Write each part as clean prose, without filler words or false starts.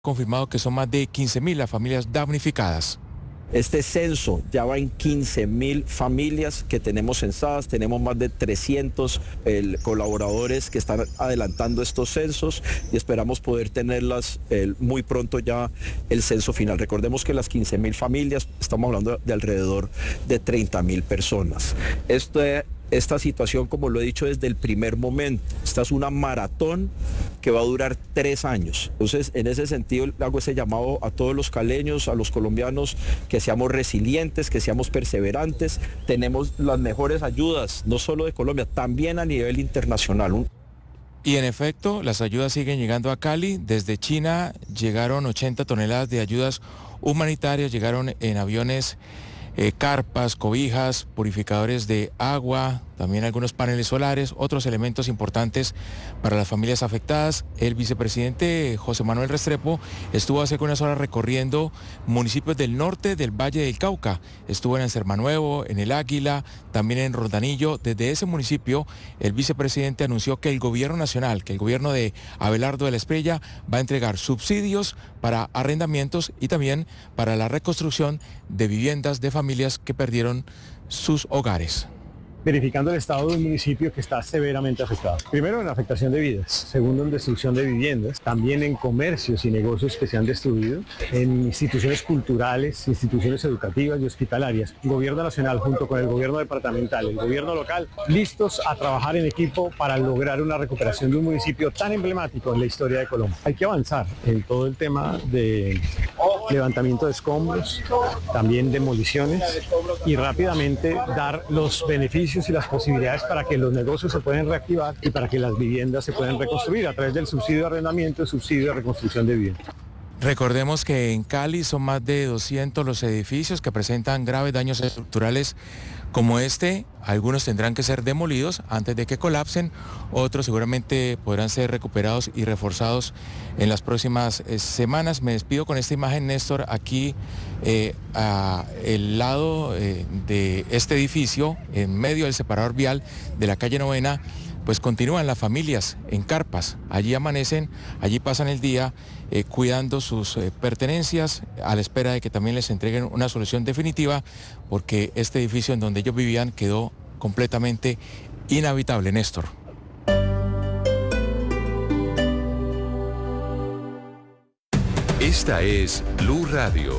confirmado que son más de 15.000 las familias damnificadas. Este censo ya va en 15.000 familias que tenemos censadas, tenemos más de 300 colaboradores que están adelantando estos censos y esperamos poder tenerlas muy pronto ya el censo final. Recordemos que las 15.000 familias, estamos hablando de alrededor de 30.000 personas. Esta situación, como lo he dicho desde el primer momento, esta es una maratón que va a durar 3 años. Entonces, en ese sentido, hago ese llamado a todos los caleños, a los colombianos, que seamos resilientes, que seamos perseverantes. Tenemos las mejores ayudas, no solo de Colombia, también a nivel internacional. Y en efecto, las ayudas siguen llegando a Cali. Desde China llegaron 80 toneladas de ayudas humanitarias, llegaron en aviones carpas, cobijas, purificadores de agua, también algunos paneles solares, otros elementos importantes para las familias afectadas. El vicepresidente José Manuel Restrepo estuvo hace unas horas recorriendo municipios del norte del Valle del Cauca. Estuvo en Sermanuevo, en El Águila, también en Rondanillo. Desde ese municipio, el vicepresidente anunció que el gobierno nacional, que el gobierno de Abelardo de la Espriella va a entregar subsidios para arrendamientos y también para la reconstrucción de viviendas de familias que perdieron sus hogares. Verificando el estado de un municipio que está severamente afectado. Primero en afectación de vidas, segundo en destrucción de viviendas, también en comercios y negocios que se han destruido, en instituciones culturales, instituciones educativas y hospitalarias. El gobierno nacional junto con el gobierno departamental, el gobierno local, listos a trabajar en equipo para lograr una recuperación de un municipio tan emblemático en la historia de Colombia. Hay que avanzar en todo el tema de levantamiento de escombros, también demoliciones y rápidamente dar los beneficios y las posibilidades para que los negocios se puedan reactivar y para que las viviendas se puedan reconstruir a través del subsidio de arrendamiento y subsidio de reconstrucción de viviendas. Recordemos que en Cali son más de 200 los edificios que presentan graves daños estructurales como este. Algunos tendrán que ser demolidos antes de que colapsen, otros seguramente podrán ser recuperados y reforzados en las próximas semanas. Me despido con esta imagen, Néstor, aquí a el lado de este edificio, en medio del separador vial de la calle Novena, pues continúan las familias en carpas. Allí amanecen, allí pasan el día cuidando sus pertenencias a la espera de que también les entreguen una solución definitiva, porque este edificio en donde ellos vivían quedó completamente inhabitable, Néstor. Esta es Blue Radio.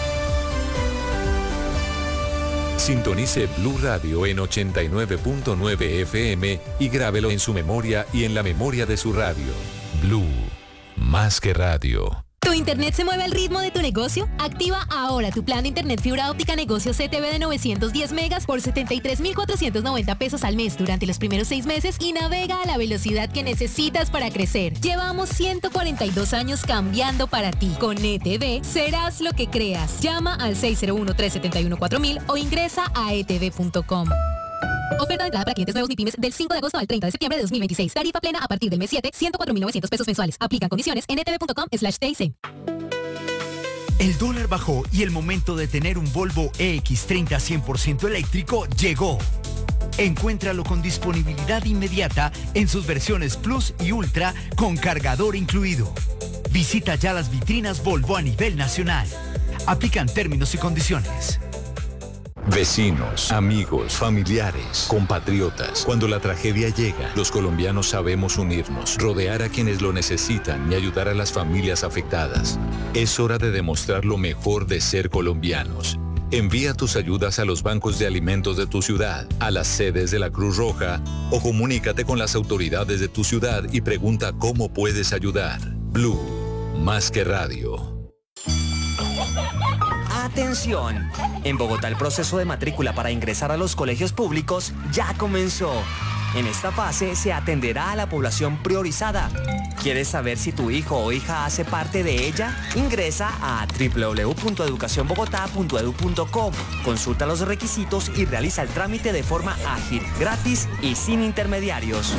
Sintonice Blue Radio en 89.9 FM y grábelo en su memoria y en la memoria de su radio. Blue, más que radio. ¿Tu internet se mueve al ritmo de tu negocio? Activa ahora tu plan de internet fibra óptica negocio CTV de 910 megas por 73,490 pesos al mes durante los primeros 6 meses y navega a la velocidad que necesitas para crecer. Llevamos 142 años cambiando para ti. Con ETV serás lo que creas. Llama al 601-371-4000 o ingresa a etv.com. Oferta de entrada para clientes nuevos ni pymes del 5 de agosto al 30 de septiembre de 2026. Tarifa plena a partir del mes 7, 104.900 pesos mensuales. Aplican condiciones en etv.com/TIC. El dólar bajó y el momento de tener un Volvo EX30 100% eléctrico llegó. Encuéntralo con disponibilidad inmediata en sus versiones Plus y Ultra con cargador incluido. Visita ya las vitrinas Volvo a nivel nacional. Aplican términos y condiciones. Vecinos, amigos, familiares, compatriotas. Cuando la tragedia llega, los colombianos sabemos unirnos, rodear a quienes lo necesitan y ayudar a las familias afectadas. Es hora de demostrar lo mejor de ser colombianos. Envía tus ayudas a los bancos de alimentos de tu ciudad, a las sedes de la Cruz Roja o comunícate con las autoridades de tu ciudad y pregunta cómo puedes ayudar. Blue, más que radio. ¡Atención! En Bogotá el proceso de matrícula para ingresar a los colegios públicos ya comenzó. En esta fase se atenderá a la población priorizada. ¿Quieres saber si tu hijo o hija hace parte de ella? Ingresa a www.educacionbogotá.edu.co. Consulta los requisitos y realiza el trámite de forma ágil, gratis y sin intermediarios.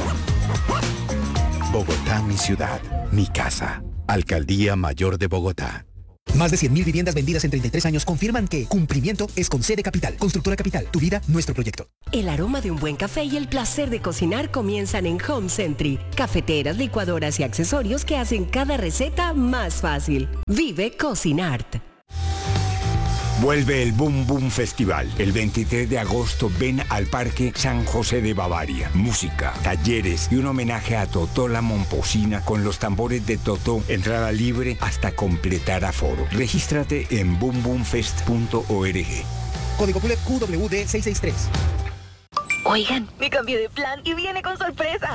Bogotá, mi ciudad, mi casa. Alcaldía Mayor de Bogotá. Más de 100.000 viviendas vendidas en 33 años confirman que cumplimiento es con C de Capital. Constructora Capital, tu vida, nuestro proyecto. El aroma de un buen café y el placer de cocinar comienzan en Home Sentry. Cafeteras, licuadoras y accesorios que hacen cada receta más fácil. Vive Cocinart. Vuelve el Boom Boom Festival. El 23 de agosto ven al Parque San José de Bavaria. Música, talleres y un homenaje a Totó la Momposina con los tambores de Totó. Entrada libre hasta completar aforo. Regístrate en boomboomfest.org. Código PULEP QWD 663. Oigan, me cambié de plan y viene con sorpresa.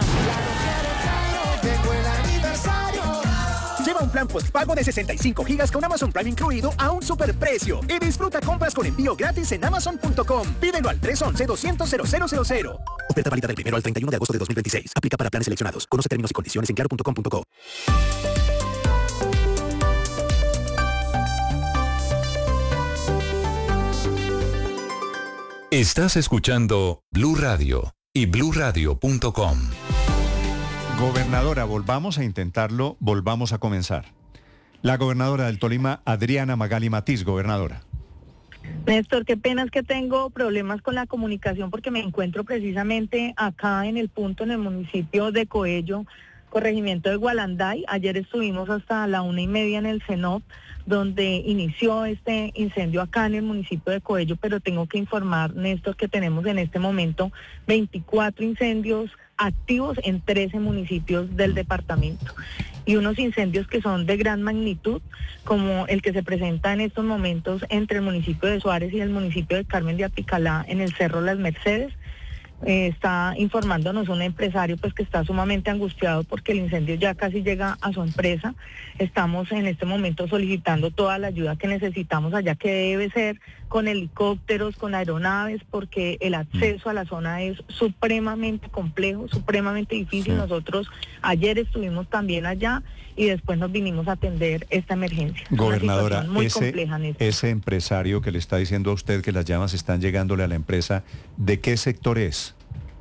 Lleva un plan postpago de 65 gigas con Amazon Prime incluido a un superprecio y disfruta compras con envío gratis en Amazon.com. Pídelo al 311-200-0000. Oferta válida del 1 al 31 de agosto de 2026. Aplica para planes seleccionados. Conoce términos y condiciones en claro.com.co. Estás escuchando Blue Radio y bluradio.com. Gobernadora, volvamos a intentarlo, volvamos a comenzar. La gobernadora del Tolima, Adriana Magali Matiz, gobernadora. Néstor, qué pena es que tengo problemas con la comunicación porque me encuentro precisamente acá en el punto, en el municipio de Coello, corregimiento de Gualanday. Ayer estuvimos hasta la 1:30 en el CENOP, donde inició este incendio acá en el municipio de Coello, pero tengo que informar, Néstor, que tenemos en este momento 24 incendios activos en 13 municipios del departamento y unos incendios que son de gran magnitud, como el que se presenta en estos momentos entre el municipio de Suárez y el municipio de Carmen de Apicalá en el Cerro Las Mercedes. Está informándonos un empresario pues que está sumamente angustiado porque el incendio ya casi llega a su empresa. Estamos en este momento solicitando toda la ayuda que necesitamos allá, que debe ser con helicópteros, con aeronaves, porque el acceso a la zona es supremamente complejo, supremamente difícil. Sí. Nosotros ayer estuvimos también allá y después nos vinimos a atender esta emergencia. Gobernadora, muy compleja, ese empresario que le está diciendo a usted que las llamas están llegándole a la empresa, ¿de qué sector es?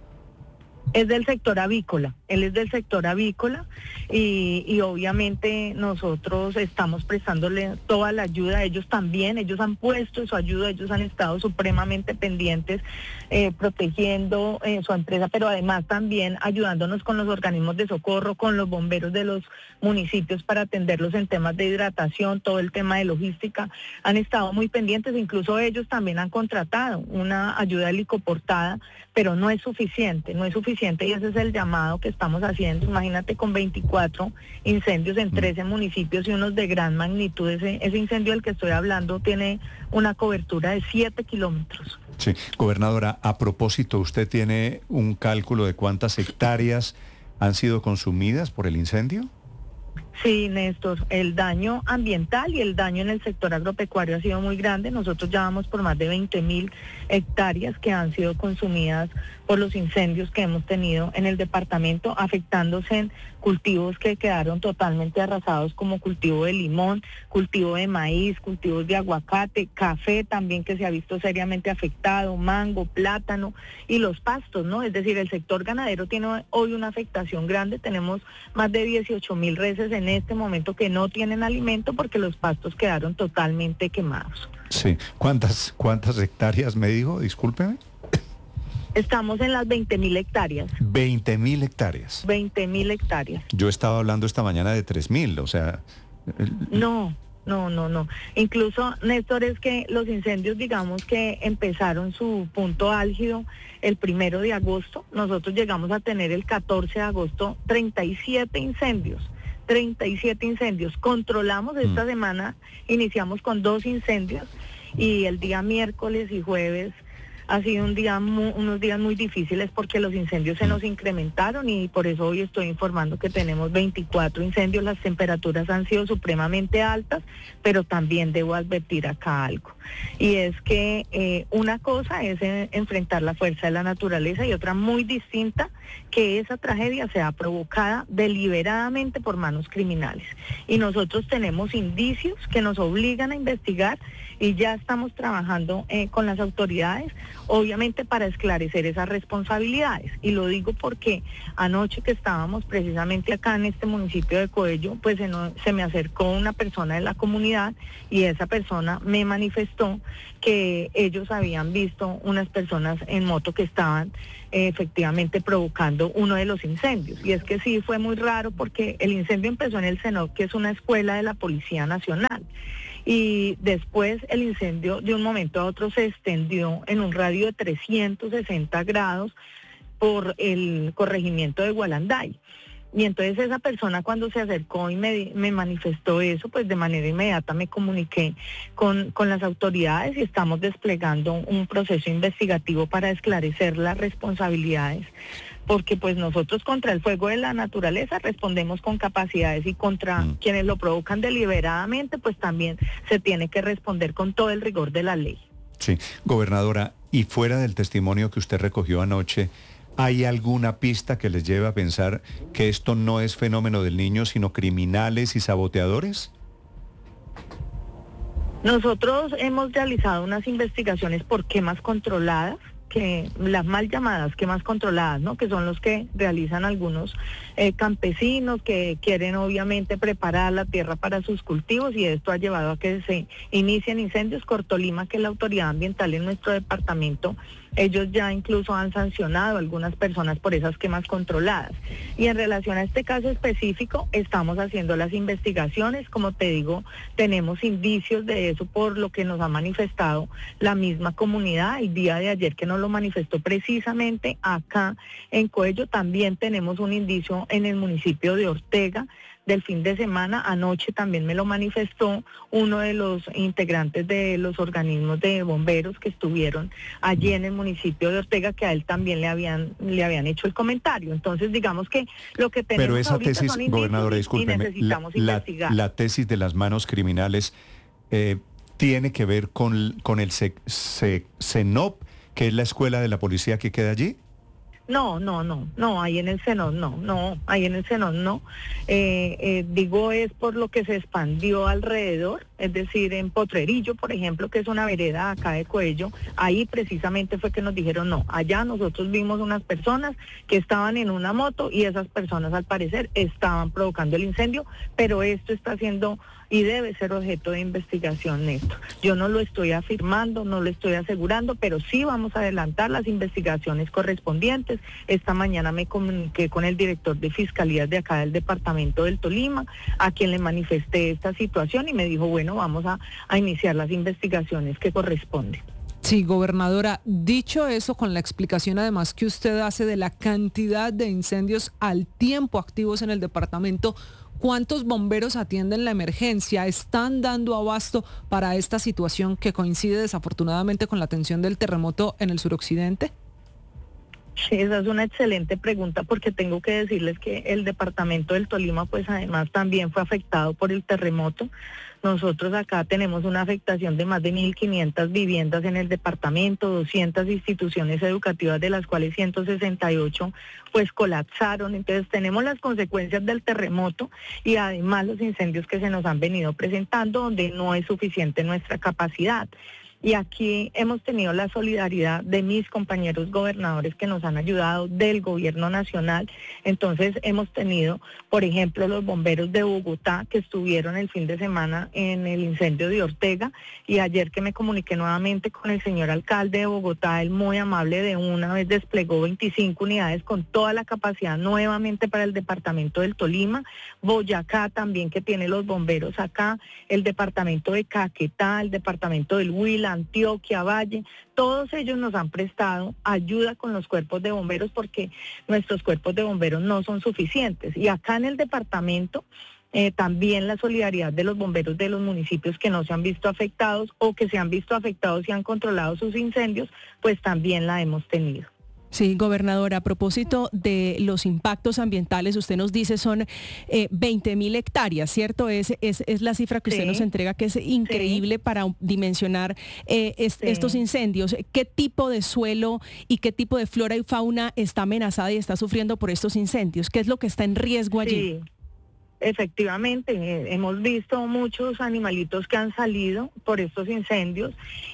Es del sector avícola, él es del sector avícola y obviamente nosotros estamos prestándole toda la ayuda, ellos también, ellos han puesto su ayuda, ellos han estado supremamente pendientes, protegiendo su empresa, pero además también ayudándonos con los organismos de socorro, con los bomberos de los municipios para atenderlos en temas de hidratación, todo el tema de logística, han estado muy pendientes, incluso ellos también han contratado una ayuda helicoportada, pero no es suficiente y ese es el llamado que estamos haciendo. Imagínate, con 24 incendios en 13 municipios y unos de gran magnitud. Ese incendio del que estoy hablando tiene una cobertura de 7 kilómetros. Sí, gobernadora, a propósito, ¿usted tiene un cálculo de cuántas hectáreas han sido consumidas por el incendio? Sí, Néstor, el daño ambiental y el daño en el sector agropecuario ha sido muy grande. Nosotros ya vamos por más de 20.000 hectáreas que han sido consumidas por los incendios que hemos tenido en el departamento, afectándose en cultivos que quedaron totalmente arrasados, como cultivo de limón, cultivo de maíz, cultivos de aguacate, café también, que se ha visto seriamente afectado, mango, plátano y los pastos, ¿no? Es decir, el sector ganadero tiene hoy una afectación grande. Tenemos más de 18.000 reses en este momento que no tienen alimento porque los pastos quedaron totalmente quemados. Sí. ¿Cuántas hectáreas me dijo? Discúlpeme. Estamos en las 20.000 hectáreas. 20.000 hectáreas. 20.000 hectáreas. Yo estaba hablando esta mañana de 3.000, o sea... No. Incluso, Néstor, es que los incendios, digamos que empezaron su punto álgido el 1 de agosto. Nosotros llegamos a tener el 14 de agosto 37 incendios. Controlamos esta semana, iniciamos con 2 incendios y el día miércoles y jueves ha sido unos días muy difíciles porque los incendios se nos incrementaron y por eso hoy estoy informando que tenemos 24 incendios. Las temperaturas han sido supremamente altas, pero también debo advertir acá algo. y es que una cosa es enfrentar la fuerza de la naturaleza y otra muy distinta, que esa tragedia sea provocada deliberadamente por manos criminales. Y nosotros tenemos indicios que nos obligan a investigar y ya estamos trabajando con las autoridades, obviamente para esclarecer esas responsabilidades. Y lo digo porque anoche que estábamos precisamente acá en este municipio de Coello, pues se me acercó una persona de la comunidad y esa persona me manifestó que ellos habían visto unas personas en moto que estaban efectivamente provocando uno de los incendios. Y es que sí, fue muy raro porque el incendio empezó en el CENOC, que es una escuela de la Policía Nacional. Y después el incendio de un momento a otro se extendió en un radio de 360 grados por el corregimiento de Gualanday. Y entonces esa persona cuando se acercó y me manifestó eso, pues de manera inmediata me comuniqué con las autoridades y estamos desplegando un proceso investigativo para esclarecer las responsabilidades, porque pues nosotros contra el fuego de la naturaleza respondemos con capacidades y contra quienes lo provocan deliberadamente, pues también se tiene que responder con todo el rigor de la ley. Sí, gobernadora, y fuera del testimonio que usted recogió anoche, ¿hay alguna pista que les lleve a pensar que esto no es fenómeno del niño, sino criminales y saboteadores? Nosotros hemos realizado unas investigaciones por quemas controladas, que las mal llamadas quemas controladas, ¿no? Que son los que realizan algunos campesinos que quieren obviamente preparar la tierra para sus cultivos, y esto ha llevado a que se inicien incendios. Cortolima, que es la autoridad ambiental en nuestro departamento, ellos ya incluso han sancionado a algunas personas por esas quemas controladas. Y en relación a este caso específico, estamos haciendo las investigaciones. Como te digo, tenemos indicios de eso por lo que nos ha manifestado la misma comunidad. El día de ayer que nos lo manifestó precisamente acá en Coello, también tenemos un indicio en el municipio de Ortega del fin de semana. Anoche también me lo manifestó uno de los integrantes de los organismos de bomberos que estuvieron allí en el municipio de Ortega, que a él también le habían hecho el comentario. Entonces, digamos que lo que tenemos. Pero esa ahorita tesis, son indicios gobernadora, discúlpeme, necesitamos investigar. la tesis de las manos criminales tiene que ver con el CENOP, que es la escuela de la policía que queda allí. No, ahí en el CENOC ahí en el CENOC no. Digo, es por lo que se expandió alrededor, es decir, en Potrerillo, por ejemplo, que es una vereda acá de Coello, ahí precisamente fue que nos dijeron no. Allá nosotros vimos unas personas que estaban en una moto y esas personas al parecer estaban provocando el incendio, pero esto está siendo y debe ser objeto de investigación, Néstor. Yo no lo estoy afirmando, no lo estoy asegurando, pero sí vamos a adelantar las investigaciones correspondientes. Esta mañana me comuniqué con el director de Fiscalías de acá del departamento del Tolima, a quien le manifesté esta situación y me dijo, bueno, vamos a iniciar las investigaciones que corresponden. Sí, gobernadora, dicho eso, con la explicación además que usted hace de la cantidad de incendios al tiempo activos en el departamento, ¿cuántos bomberos atienden la emergencia? ¿Están dando abasto para esta situación que coincide desafortunadamente con la atención del terremoto en el suroccidente? Sí, esa es una excelente pregunta, porque tengo que decirles que el departamento del Tolima pues además también fue afectado por el terremoto. Nosotros acá tenemos una afectación de más de 1.500 viviendas en el departamento, 200 instituciones educativas, de las cuales 168 pues colapsaron. Entonces tenemos las consecuencias del terremoto y además los incendios que se nos han venido presentando, donde no es suficiente nuestra capacidad. Y aquí hemos tenido la solidaridad de mis compañeros gobernadores que nos han ayudado, del gobierno nacional. Entonces hemos tenido, por ejemplo, los bomberos de Bogotá que estuvieron el fin de semana en el incendio de Ortega, y ayer que me comuniqué nuevamente con el señor alcalde de Bogotá, él muy amable, de una vez desplegó 25 unidades con toda la capacidad nuevamente para el departamento del Tolima. Boyacá también, que tiene los bomberos acá, el departamento de Caquetá, el departamento del Huila, Antioquia, Valle, todos ellos nos han prestado ayuda con los cuerpos de bomberos, porque nuestros cuerpos de bomberos no son suficientes. Y acá en el departamento también la solidaridad de los bomberos de los municipios que no se han visto afectados o que se han visto afectados y han controlado sus incendios, pues también la hemos tenido. Sí, gobernadora, a propósito de los impactos ambientales, usted nos dice son 20.000 hectáreas, ¿cierto? Es la cifra que usted nos entrega, que es increíble para dimensionar estos incendios. ¿Qué tipo de suelo y qué tipo de flora y fauna está amenazada y está sufriendo por estos incendios? ¿Qué es lo que está en riesgo allí? Sí. Efectivamente, hemos visto muchos animalitos que han salido por estos incendios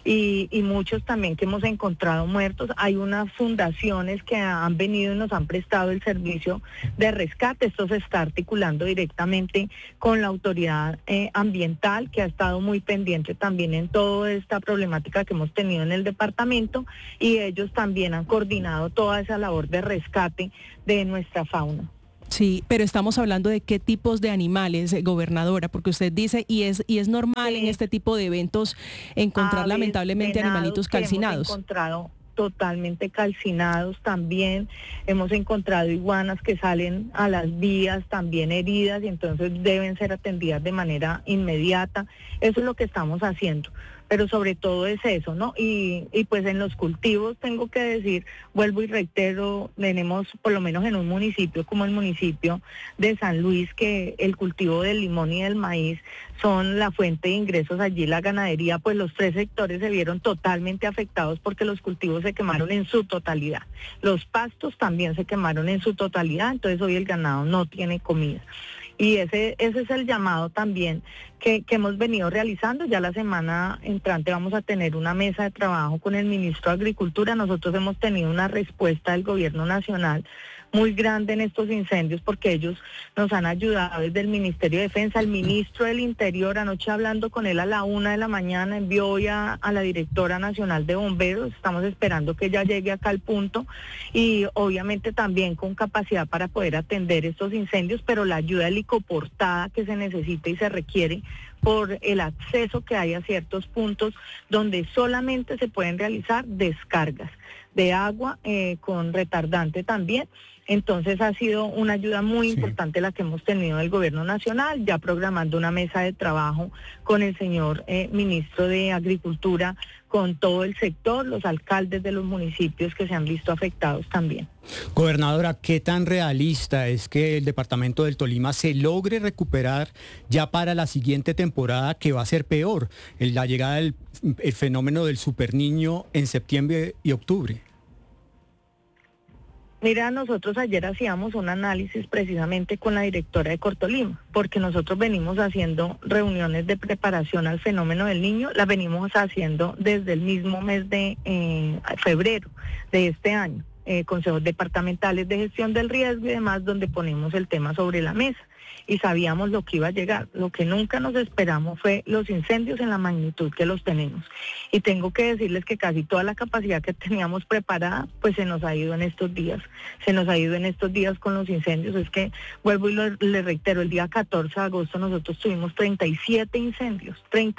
y muchos también que hemos encontrado muertos. Hay unas fundaciones que han venido y nos han prestado el servicio de rescate. Esto se está articulando directamente con la autoridad ambiental, que ha estado muy pendiente también en toda esta problemática que hemos tenido en el departamento, y ellos también han coordinado toda esa labor de rescate de nuestra fauna. Sí, pero estamos hablando de qué tipos de animales, gobernadora, porque usted dice, y es normal en este tipo de eventos encontrar lamentablemente animalitos calcinados. Hemos encontrado totalmente calcinados también, hemos encontrado iguanas que salen a las vías también heridas y entonces deben ser atendidas de manera inmediata. Eso es lo que estamos haciendo. Pero sobre todo es eso, ¿no? Y pues en los cultivos tengo que decir, vuelvo y reitero, tenemos por lo menos en un municipio como el municipio de San Luis, que el cultivo del limón y del maíz son la fuente de ingresos allí, la ganadería, pues los 3 sectores se vieron totalmente afectados porque los cultivos se quemaron en su totalidad. Los pastos también se quemaron en su totalidad, entonces hoy el ganado no tiene comida. Y ese es el llamado también que hemos venido realizando. Ya la semana entrante vamos a tener una mesa de trabajo con el ministro de Agricultura. Nosotros hemos tenido una respuesta del gobierno nacional muy grande en estos incendios porque ellos nos han ayudado desde el Ministerio de Defensa. El ministro del Interior, anoche hablando con él a la 1 de la mañana, envió hoy a la directora nacional de bomberos. Estamos esperando que ella llegue acá al punto y obviamente también con capacidad para poder atender estos incendios, pero la ayuda helicoportada que se necesita y se requiere por el acceso que hay a ciertos puntos donde solamente se pueden realizar descargas de agua con retardante también. Entonces ha sido una ayuda muy importante la que hemos tenido del gobierno nacional, ya programando una mesa de trabajo con el señor ministro de Agricultura, con todo el sector, los alcaldes de los municipios que se han visto afectados también. Gobernadora, ¿qué tan realista es que el departamento del Tolima se logre recuperar ya para la siguiente temporada, que va a ser peor, en la llegada del fenómeno del superniño en septiembre y octubre? Mira, nosotros ayer hacíamos un análisis precisamente con la directora de Cortolima, porque nosotros venimos haciendo reuniones de preparación al fenómeno del niño, las venimos haciendo desde el mismo mes de febrero de este año, consejos departamentales de gestión del riesgo y demás, donde ponemos el tema sobre la mesa. Y sabíamos lo que iba a llegar. Lo que nunca nos esperamos fue los incendios en la magnitud que los tenemos. Y tengo que decirles que casi toda la capacidad que teníamos preparada, pues se nos ha ido en estos días. Se nos ha ido en estos días con los incendios. Es que, vuelvo y le reitero, el día 14 de agosto nosotros tuvimos 37 incendios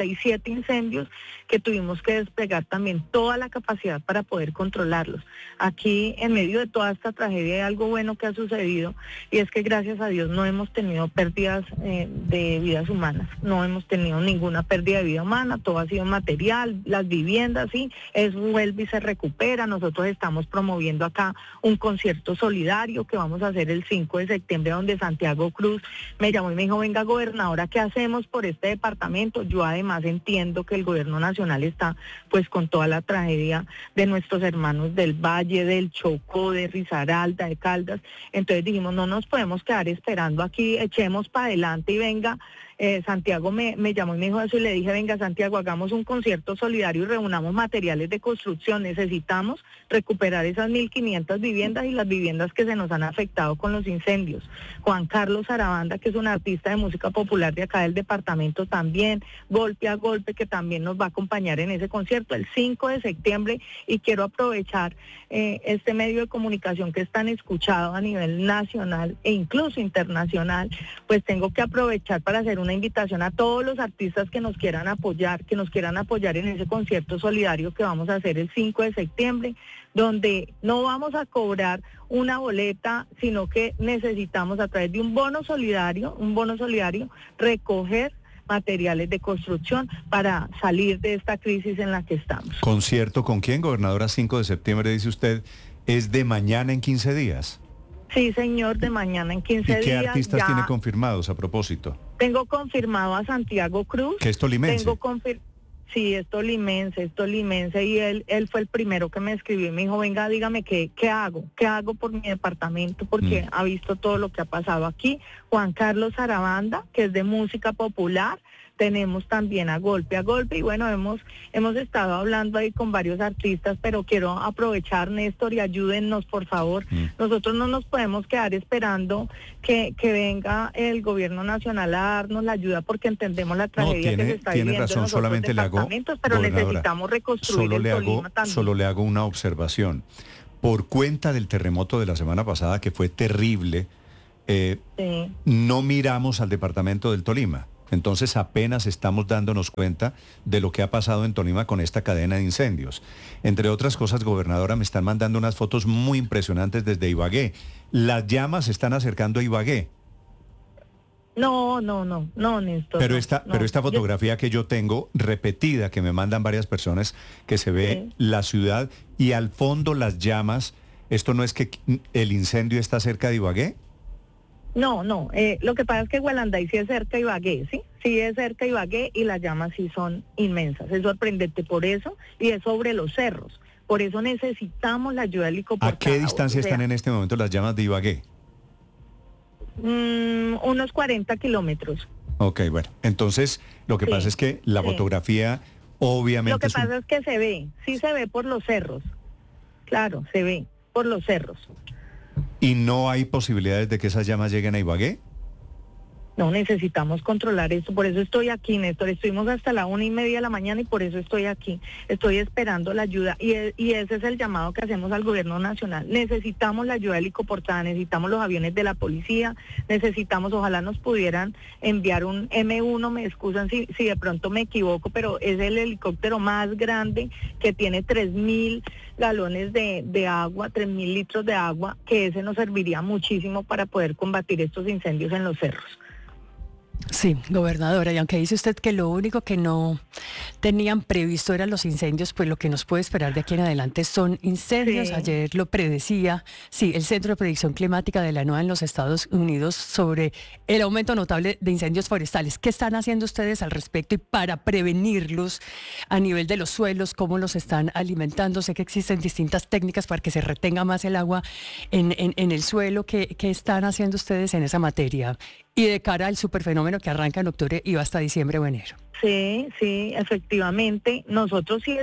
que tuvimos que desplegar también toda la capacidad para poder controlarlos. Aquí, en medio de toda esta tragedia, hay algo bueno que ha sucedido, y es que gracias a Dios no hemos tenido pérdidas de vidas humanas, no hemos tenido ninguna pérdida de vida humana, todo ha sido material, las viviendas, sí, eso vuelve y se recupera. Nosotros estamos promoviendo acá un concierto solidario que vamos a hacer el 5 de septiembre, donde Santiago Cruz me llamó y me dijo, venga gobernadora, ¿qué hacemos por este departamento? Yo además entiendo que el gobierno nacional está pues con toda la tragedia de nuestros hermanos del Valle, del Chocó, de Risaralda, de Caldas, entonces dijimos, no nos podemos quedar esperando aquí, echemos para adelante y venga. Santiago me llamó y me dijo eso y le dije, venga Santiago, hagamos un concierto solidario y reunamos materiales de construcción. Necesitamos recuperar esas 1.500 viviendas y las viviendas que se nos han afectado con los incendios. Juan Carlos Arabanda, que es un artista de música popular de acá del departamento también, Golpe a Golpe, que también nos va a acompañar en ese concierto el 5 de septiembre, y quiero aprovechar este medio de comunicación que es tan escuchado a nivel nacional e incluso internacional, pues tengo que aprovechar para hacer una invitación a todos los artistas que nos quieran apoyar en ese concierto solidario que vamos a hacer el 5 de septiembre, donde no vamos a cobrar una boleta, sino que necesitamos a través de un bono solidario, recoger materiales de construcción para salir de esta crisis en la que estamos. ¿Concierto con quién, gobernadora? 5 de septiembre, dice usted. es de mañana en 15 días. Sí, señor, de mañana en 15 días. ¿Y qué artistas ya tiene confirmados a propósito? tengo confirmado a Santiago Cruz. ¿Que es tolimense? Sí, es tolimense, y él fue el primero que me escribió y me dijo, venga, dígame qué hago por mi departamento, porque ha visto todo lo que ha pasado aquí. Juan Carlos Arabanda, que es de música popular. Tenemos también a Golpe, y bueno, hemos estado hablando ahí con varios artistas, pero quiero aprovechar, Néstor, y ayúdennos, por favor. Nosotros no nos podemos quedar esperando que venga el gobierno nacional a darnos la ayuda, porque entendemos la tragedia que se está viviendo razón, en los solamente otros departamentos, pero necesitamos reconstruir el Tolima también. Solo le hago una observación. Por cuenta del terremoto de la semana pasada, que fue terrible, no miramos al departamento del Tolima. Entonces apenas estamos dándonos cuenta de lo que ha pasado en Tolima con esta cadena de incendios. Entre otras cosas, gobernadora, me están mandando unas fotos muy impresionantes desde Ibagué. ¿Las llamas se están acercando a Ibagué? No, Néstor. Pero esta fotografía que yo tengo, repetida, que me mandan varias personas, que se ve la ciudad y al fondo las llamas, ¿esto no es que el incendio está cerca de Ibagué? No, lo que pasa es que Gualanday sí es cerca de Ibagué, ¿sí? Sí es cerca de Ibagué y las llamas sí son inmensas. Es sorprendente por eso, y es sobre los cerros. Por eso necesitamos la ayuda helicóptera. ¿A qué distancia están en este momento las llamas de Ibagué? Unos 40 kilómetros. Ok, bueno, entonces lo que pasa es que la fotografía obviamente... Lo que pasa es que sí se ve por los cerros. Claro, se ve por los cerros. ¿Y no hay posibilidades de que esas llamas lleguen a Ibagué? No, necesitamos controlar esto, por eso estoy aquí, Néstor. Estuvimos hasta la 1:30 de la mañana y por eso estoy aquí. Estoy esperando la ayuda y ese es el llamado que hacemos al gobierno nacional. Necesitamos la ayuda helicoportada, necesitamos los aviones de la policía, ojalá nos pudieran enviar un M1, me excusan si de pronto me equivoco, pero es el helicóptero más grande que tiene 3.000 galones de agua, 3.000 litros de agua, que ese nos serviría muchísimo para poder combatir estos incendios en los cerros. Sí, gobernadora, y aunque dice usted que lo único que no tenían previsto eran los incendios, pues lo que nos puede esperar de aquí en adelante son incendios. Sí. Ayer lo predecía, el Centro de Predicción Climática de la NOAA en los Estados Unidos sobre el aumento notable de incendios forestales. ¿Qué están haciendo ustedes al respecto y para prevenirlos a nivel de los suelos? ¿Cómo los están alimentando? Sé que existen distintas técnicas para que se retenga más el agua en el suelo. ¿Qué están haciendo ustedes en esa materia? Y de cara al superfenómeno que arranca en octubre y va hasta diciembre o enero. Sí, efectivamente. Nosotros sí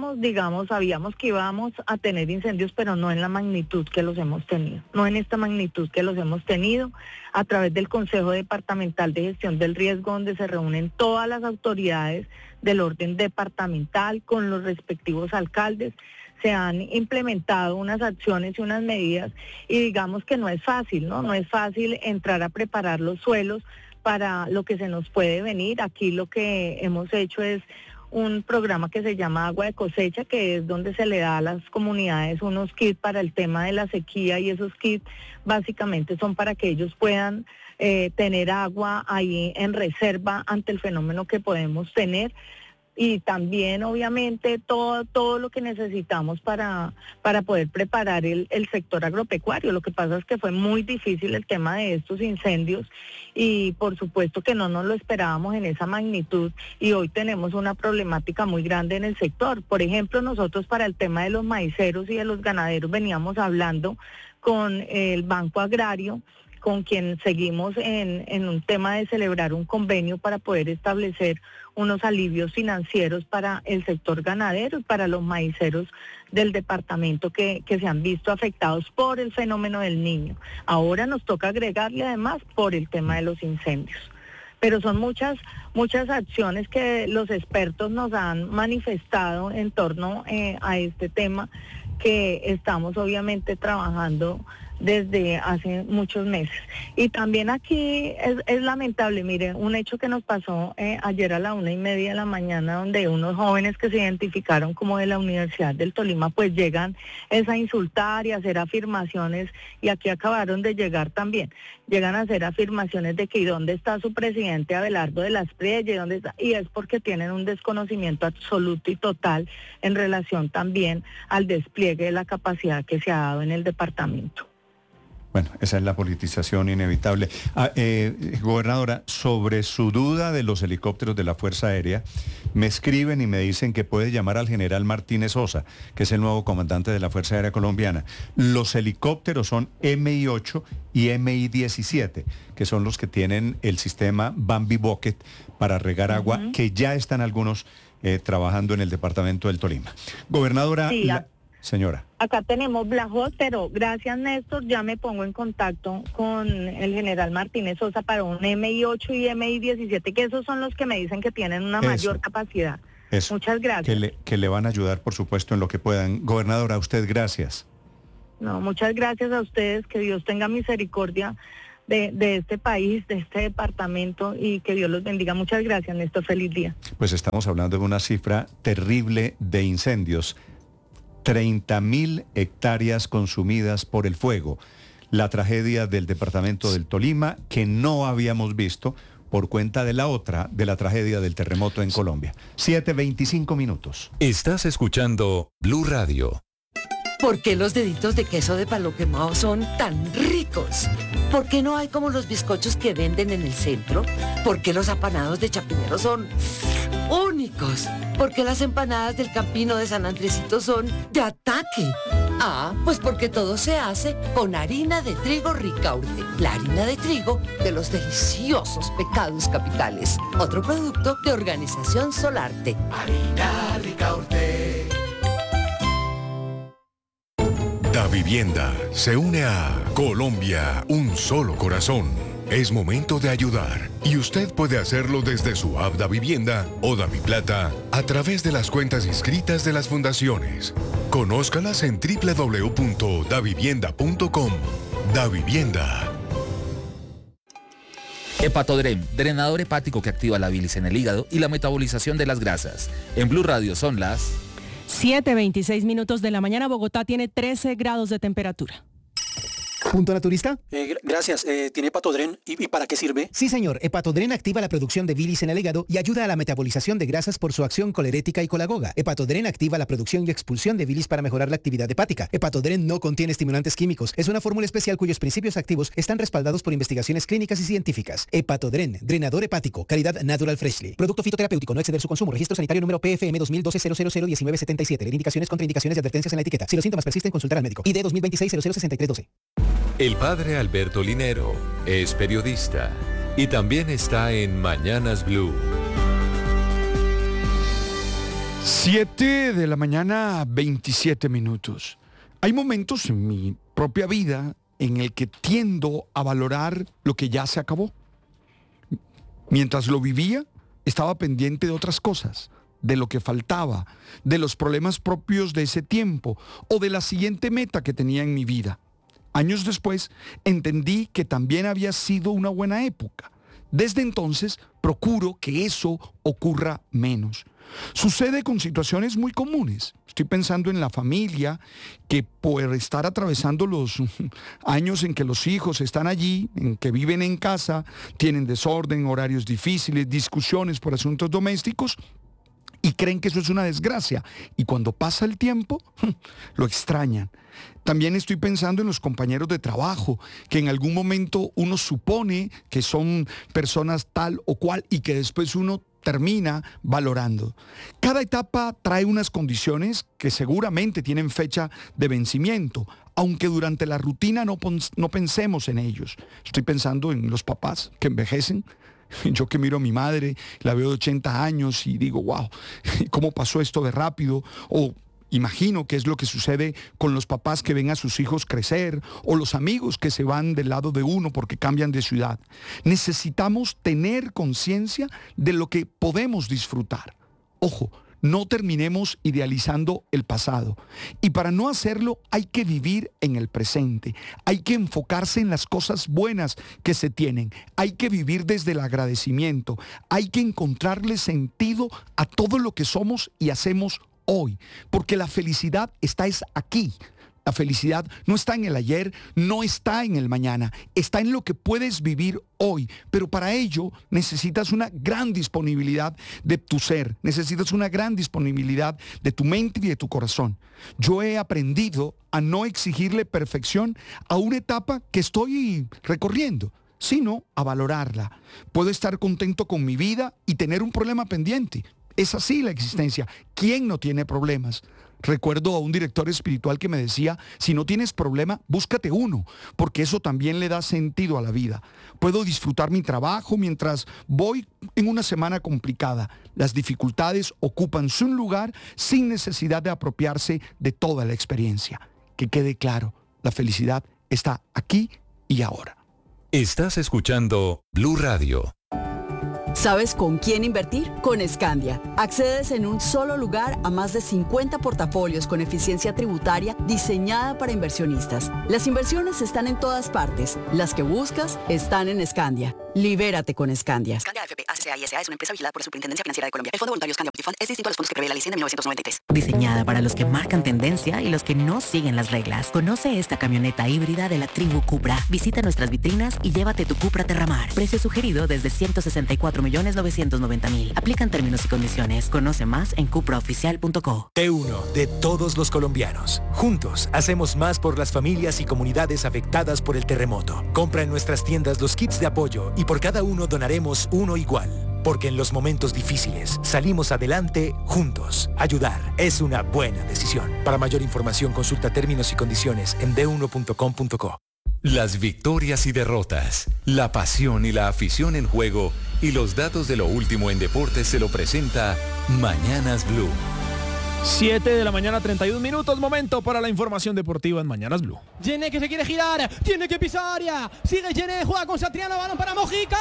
sabíamos que íbamos a tener incendios, pero no en la magnitud que los hemos tenido. No en esta magnitud que los hemos tenido. A través del Consejo Departamental de Gestión del Riesgo, donde se reúnen todas las autoridades del orden departamental con los respectivos alcaldes, se han implementado unas acciones y unas medidas, y digamos que no es fácil, ¿no? No es fácil entrar a preparar los suelos para lo que se nos puede venir. Aquí lo que hemos hecho es un programa que se llama Agua de Cosecha, que es donde se le da a las comunidades unos kits para el tema de la sequía, y esos kits básicamente son para que ellos puedan tener agua ahí en reserva ante el fenómeno que podemos tener. Y también, obviamente, todo lo que necesitamos para poder preparar el sector agropecuario. Lo que pasa es que fue muy difícil el tema de estos incendios y por supuesto que no nos lo esperábamos en esa magnitud, y hoy tenemos una problemática muy grande en el sector. Por ejemplo, nosotros para el tema de los maiceros y de los ganaderos veníamos hablando con el Banco Agrario, con quien seguimos en un tema de celebrar un convenio para poder establecer unos alivios financieros para el sector ganadero y para los maiceros del departamento que se han visto afectados por el fenómeno del Niño. Ahora nos toca agregarle además por el tema de los incendios. Pero son muchas acciones que los expertos nos han manifestado en torno a este tema, que estamos obviamente trabajando desde hace muchos meses. Y también aquí es lamentable, mire, un hecho que nos pasó ayer a la 1:30 de la mañana, donde unos jóvenes que se identificaron como de la Universidad del Tolima, pues llegan a insultar y a hacer afirmaciones, y aquí acabaron de llegar también, llegan a hacer afirmaciones de que ¿y dónde está su presidente Abelardo de las Prielle? ¿Dónde está? Y es porque tienen un desconocimiento absoluto y total en relación también al despliegue de la capacidad que se ha dado en el departamento. Bueno, esa es la politización inevitable. Gobernadora, sobre su duda de los helicópteros de la Fuerza Aérea, me escriben y me dicen que puede llamar al general Martínez Sosa, que es el nuevo comandante de la Fuerza Aérea Colombiana. Los helicópteros son Mi-8 y Mi-17, que son los que tienen el sistema Bambi Bucket para regar agua, que ya están algunos trabajando en el departamento del Tolima. Gobernadora... Sí, señora. Acá tenemos Blajot, pero gracias, Néstor, ya me pongo en contacto con el general Martínez Sosa para un Mi-8 y Mi-17, que esos son los que me dicen que tienen una mayor capacidad. Eso. Muchas gracias. Que le van a ayudar, por supuesto, en lo que puedan. Gobernadora, a usted gracias. No, muchas gracias a ustedes, que Dios tenga misericordia de este país, de este departamento, y que Dios los bendiga. Muchas gracias, Néstor, feliz día. Pues estamos hablando de una cifra terrible de incendios. 30.000 hectáreas consumidas por el fuego. La tragedia del departamento del Tolima que no habíamos visto por cuenta de la tragedia del terremoto en Colombia. 7:25 minutos. Estás escuchando Blue Radio. ¿Por qué los deditos de queso de palo quemado son tan ricos? ¿Por qué no hay como los bizcochos que venden en el centro? ¿Por qué los apanados de Chapinero son únicos? ¿Por qué las empanadas del Campino de San Andresito son de ataque? Ah, pues porque todo se hace con harina de trigo Ricaurte, la harina de trigo de los deliciosos Pecados Capitales. Otro producto de Organización Solarte. Harina Ricaurte. Davivienda se une a Colombia, un solo corazón. Es momento de ayudar y usted puede hacerlo desde su app Davivienda o Daviplata a través de las cuentas inscritas de las fundaciones. Conózcalas en www.davivienda.com. Davivienda. Hepatodrem, drenador hepático que activa la bilis en el hígado y la metabolización de las grasas. En Blue Radio son las 7:26 minutos de la mañana. Bogotá tiene 13 grados de temperatura. ¿Punto naturista? Gracias. ¿Tiene Hepatodren? ¿Y para qué sirve? Sí, señor. Hepatodren activa la producción de bilis en el hígado y ayuda a la metabolización de grasas por su acción colerética y colagoga. Hepatodren activa la producción y expulsión de bilis para mejorar la actividad hepática. Hepatodren no contiene estimulantes químicos. Es una fórmula especial cuyos principios activos están respaldados por investigaciones clínicas y científicas. Hepatodren, drenador hepático, calidad Natural Freshly. Producto fitoterapéutico, no exceder su consumo. Registro sanitario número PFM 2012-001977. Indicaciones, contraindicaciones y advertencias en la etiqueta. Si los síntomas persisten, consultar al médico. ID 2026-006312. El padre Alberto Linero es periodista y también está en Mañanas Blue. 7 de la mañana, 27 minutos. Hay momentos en mi propia vida en el que tiendo a valorar lo que ya se acabó. Mientras lo vivía, estaba pendiente de otras cosas, de lo que faltaba, de los problemas propios de ese tiempo o de la siguiente meta que tenía en mi vida. Años después, entendí que también había sido una buena época. Desde entonces, procuro que eso ocurra menos. Sucede con situaciones muy comunes. Estoy pensando en la familia, que por estar atravesando los años en que los hijos están allí, en que viven en casa, tienen desorden, horarios difíciles, discusiones por asuntos domésticos, y creen que eso es una desgracia. Y cuando pasa el tiempo, lo extrañan. También estoy pensando en los compañeros de trabajo, que en algún momento uno supone que son personas tal o cual y que después uno termina valorando. Cada etapa trae unas condiciones que seguramente tienen fecha de vencimiento, aunque durante la rutina no pensemos en ellos. Estoy pensando en los papás que envejecen. Yo que miro a mi madre, la veo de 80 años y digo, wow, ¿cómo pasó esto de rápido? O imagino que es lo que sucede con los papás que ven a sus hijos crecer o los amigos que se van del lado de uno porque cambian de ciudad. Necesitamos tener conciencia de lo que podemos disfrutar. Ojo, no terminemos idealizando el pasado. Y para no hacerlo hay que vivir en el presente. Hay que enfocarse en las cosas buenas que se tienen. Hay que vivir desde el agradecimiento. Hay que encontrarle sentido a todo lo que somos y hacemos hoy. Porque la felicidad está aquí. La felicidad no está en el ayer, no está en el mañana, está en lo que puedes vivir hoy. Pero para ello necesitas una gran disponibilidad de tu ser, necesitas una gran disponibilidad de tu mente y de tu corazón. Yo he aprendido a no exigirle perfección a una etapa que estoy recorriendo, sino a valorarla. Puedo estar contento con mi vida y tener un problema pendiente. Es así la existencia. ¿Quién no tiene problemas? Recuerdo a un director espiritual que me decía, si no tienes problema, búscate uno, porque eso también le da sentido a la vida. Puedo disfrutar mi trabajo mientras voy en una semana complicada. Las dificultades ocupan su lugar sin necesidad de apropiarse de toda la experiencia. Que quede claro, la felicidad está aquí y ahora. Estás escuchando Blue Radio. ¿Sabes con quién invertir? Con Scandia. Accedes en un solo lugar a más de 50 portafolios con eficiencia tributaria diseñada para inversionistas. Las inversiones están en todas partes. Las que buscas están en Scandia. Libérate con Scandia. Scandia AFP ACCA y SA es una empresa vigilada por la Superintendencia Financiera de Colombia. El Fondo Voluntario Scandia Optifund es distinto a los fondos que prevé la ley 100 de 1993. Diseñada para los que marcan tendencia y los que no siguen las reglas. Conoce esta camioneta híbrida de la tribu Cupra. Visita nuestras vitrinas y llévate tu Cupra Terramar. Precio sugerido desde 164.990.000. Aplican términos y condiciones. Conoce más en cupraoficial.co. T1 de todos los colombianos. Juntos hacemos más por las familias y comunidades afectadas por el terremoto. Compra en nuestras tiendas los kits de apoyo y por cada uno donaremos uno igual. Porque en los momentos difíciles salimos adelante juntos. Ayudar es una buena decisión. Para mayor información consulta términos y condiciones en d1.com.co. Las victorias y derrotas, la pasión y la afición en juego y los datos de lo último en deportes se lo presenta Mañanas Blue. 7 de la mañana, 31 minutos, momento para la información deportiva en Mañanas Blue. Yené que se quiere girar, tiene que pisar área, sigue Yené, juega con Satriano, balón para Mojica.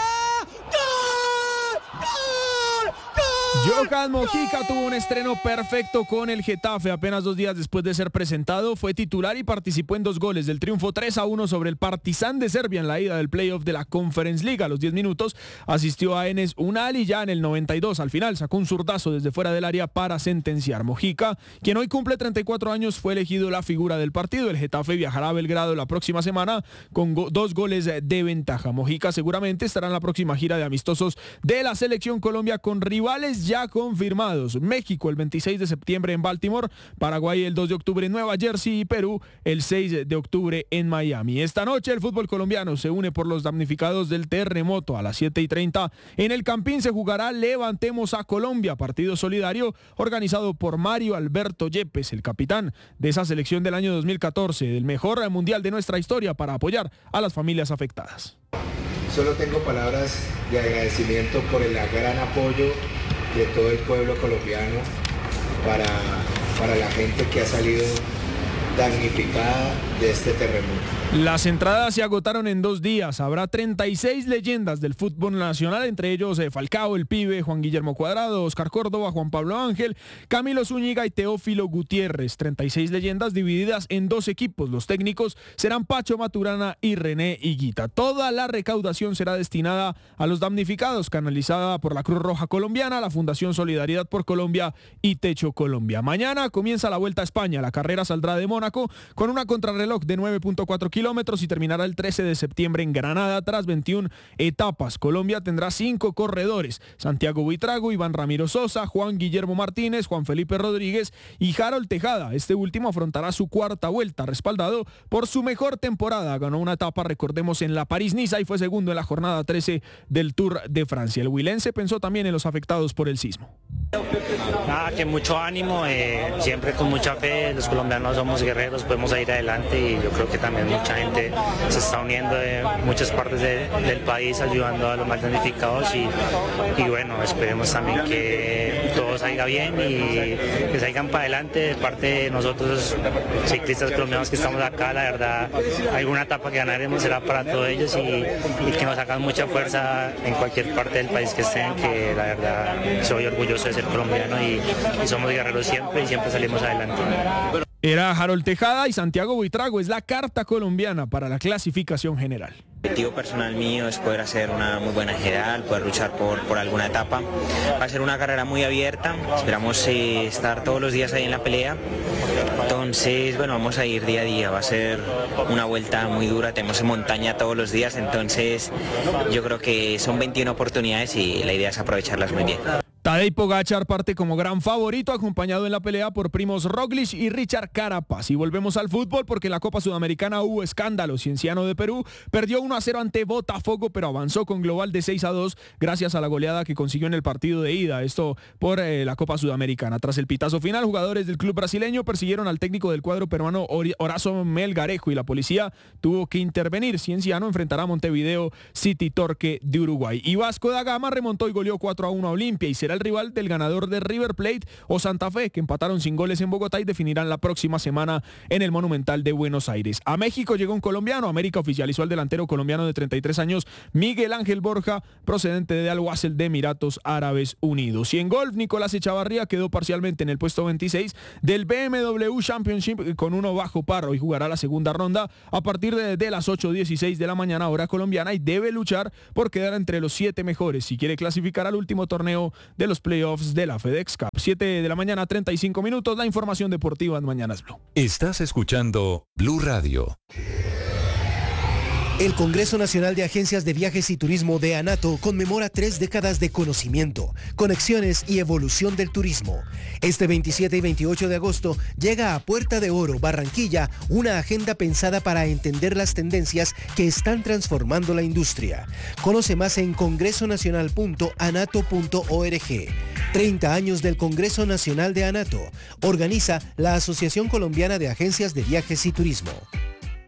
¡Gol! ¡Gol! ¡Gol! Johan Mojica tuvo un estreno perfecto con el Getafe. Apenas 2 días después de ser presentado, fue titular y participó en 2 goles del triunfo 3-1 sobre el Partizan de Serbia en la ida del playoff de la Conference League. A los 10 minutos asistió a Enes Unal y ya en el 92 al final sacó un zurdazo desde fuera del área para sentenciar. Mojica, quien hoy cumple 34 años, fue elegido la figura del partido. El Getafe viajará a Belgrado la próxima semana con 2 goles de ventaja. Mojica seguramente estará en la próxima gira de amistosos de la Selección Colombia con rivales ya confirmados. México el 26 de septiembre en Baltimore, Paraguay el 2 de octubre en Nueva Jersey y Perú el 6 de octubre en Miami. Esta noche el fútbol colombiano se une por los damnificados del terremoto. A las 7:30 en el Campín se jugará Levantemos a Colombia, partido solidario organizado por Mario Alberto Yepes, el capitán de esa selección del año 2014, del mejor mundial de nuestra historia, para apoyar a las familias afectadas. Solo tengo palabras de agradecimiento por el gran apoyo de todo el pueblo colombiano para la gente que ha salido damnificada de este terremoto. Las entradas se agotaron en 2 días. Habrá 36 leyendas del fútbol nacional, entre ellos Falcao, el Pibe, Juan Guillermo Cuadrado, Oscar Córdoba, Juan Pablo Ángel, Camilo Zúñiga y Teófilo Gutiérrez. 36 leyendas divididas en 2 equipos. Los técnicos serán Pacho Maturana y René Higuita. Toda la recaudación será destinada a los damnificados, canalizada por la Cruz Roja Colombiana, la Fundación Solidaridad por Colombia y Techo Colombia. Mañana comienza la Vuelta a España. La carrera saldrá de Mónaco con una contrarreloj de 9.4 kilómetros y terminará el 13 de septiembre en Granada tras 21 etapas. Colombia tendrá 5 corredores: Santiago Buitrago, Iván Ramiro Sosa, Juan Guillermo Martínez, Juan Felipe Rodríguez y Harold Tejada. Este último afrontará su 4ª vuelta, respaldado por su mejor temporada. Ganó una etapa, recordemos, en la París-Niza y fue segundo en la jornada 13 del Tour de Francia. El huilense pensó también en los afectados por el sismo. Nada, que mucho ánimo, siempre con mucha fe. Los colombianos somos guerreros, podemos ir adelante y yo creo que también mucha gente se está uniendo de muchas partes del país ayudando a los más damnificados y bueno, esperemos también que todo salga bien y que salgan para adelante. De parte de nosotros ciclistas colombianos que estamos acá, la verdad, alguna etapa que ganaremos será para todos ellos y que nos hagan mucha fuerza en cualquier parte del país que estén, que la verdad soy orgulloso de ser colombiano y somos guerreros siempre y siempre salimos adelante. Era Harold Tejada y Santiago Buitrago es la carta colombiana para la clasificación general. El objetivo personal mío es poder hacer una muy buena general, poder luchar por alguna etapa. Va a ser una carrera muy abierta, esperamos estar todos los días ahí en la pelea. Entonces, bueno, vamos a ir día a día, va a ser una vuelta muy dura, tenemos en montaña todos los días, entonces yo creo que son 21 oportunidades y la idea es aprovecharlas muy bien. Tadej Pogačar parte como gran favorito, acompañado en la pelea por Primož Roglič y Richard Carapaz. Y volvemos al fútbol porque en la Copa Sudamericana hubo escándalo. Cienciano de Perú perdió 1-0 ante Botafogo, pero avanzó con global de 6-2 gracias a la goleada que consiguió en el partido de ida. Esto por la Copa Sudamericana. Tras el pitazo final, jugadores del club brasileño persiguieron al técnico del cuadro peruano Horacio Melgarejo y la policía tuvo que intervenir. Cienciano enfrentará a Montevideo City Torque de Uruguay. Y Vasco da Gama remontó y goleó 4-1 a Olimpia y será el rival del ganador de River Plate o Santa Fe, que empataron sin goles en Bogotá y definirán la próxima semana en el Monumental de Buenos Aires. A México llegó un colombiano. América oficializó al delantero colombiano de 33 años, Miguel Ángel Borja, procedente de Al Wasl de Emiratos Árabes Unidos. Y en golf, Nicolás Echavarría quedó parcialmente en el puesto 26 del BMW Championship con 1 bajo par. Hoy jugará la segunda ronda a partir de las 8:16 de la mañana hora colombiana y debe luchar por quedar entre los 7 mejores si quiere clasificar al último torneo de los playoffs de la FedEx Cup. 7 de la mañana, 35 minutos, la información deportiva en Mañanas Blue. Estás escuchando Blue Radio. El Congreso Nacional de Agencias de Viajes y Turismo de ANATO conmemora 3 décadas de conocimiento, conexiones y evolución del turismo. Este 27 y 28 de agosto llega a Puerta de Oro, Barranquilla, una agenda pensada para entender las tendencias que están transformando la industria. Conoce más en congresonacional.anato.org. 30 años del Congreso Nacional de ANATO. Organiza la Asociación Colombiana de Agencias de Viajes y Turismo.